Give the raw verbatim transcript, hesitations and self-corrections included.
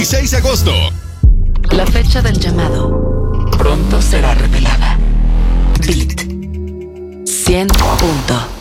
veintiséis de agosto. La fecha del llamado pronto será revelada. Beat cien punto